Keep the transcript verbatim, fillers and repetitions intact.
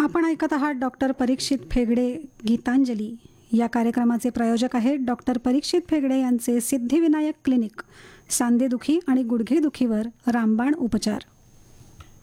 आपण ऐकत आहात डॉक्टर परीक्षित फेगडे गीतांजली. या कार्यक्रमाचे प्रायोजक आहेत डॉक्टर परीक्षित फेगडे यांचे सिद्धिविनायक क्लिनिक, सांधेदुखी आणि गुडघेदुखीवर रामबाण उपचार.